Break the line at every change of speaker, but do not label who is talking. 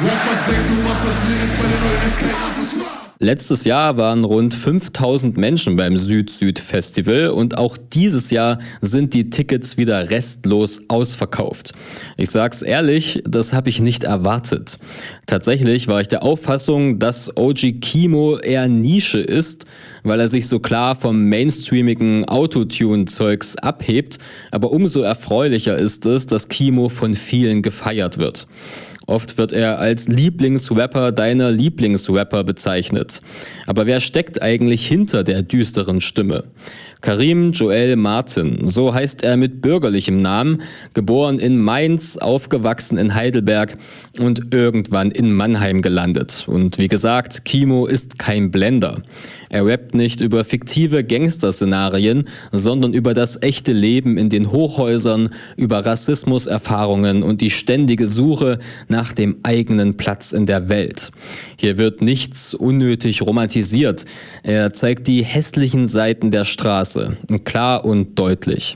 Sag, was denkst du, was das hier ist bei den neuen ist kein Accessoire.
Letztes Jahr waren rund 5000 Menschen beim Süd-Süd-Festival und auch dieses Jahr sind die Tickets wieder restlos ausverkauft. Ich sag's ehrlich, das habe ich nicht erwartet. Tatsächlich war ich der Auffassung, dass OG Kimo eher Nische ist, weil er sich so klar vom mainstreamigen Autotune-Zeugs abhebt, aber umso erfreulicher ist es, dass Kimo von vielen gefeiert wird. Oft wird er als Lieblingsrapper deiner Lieblingsrapper bezeichnet. Aber wer steckt eigentlich hinter der düsteren Stimme? Karim Joel Martin, so heißt er mit bürgerlichem Namen, geboren in Mainz, aufgewachsen in Heidelberg und irgendwann in Mannheim gelandet. Und wie gesagt, Kimo ist kein Blender. Er rappt nicht über fiktive Gangster-Szenarien, sondern über das echte Leben in den Hochhäusern, über Rassismuserfahrungen und die ständige Suche nach dem eigenen Platz in der Welt. Hier wird nichts unnötig romantisiert. Er zeigt die hässlichen Seiten der Straße, klar und deutlich.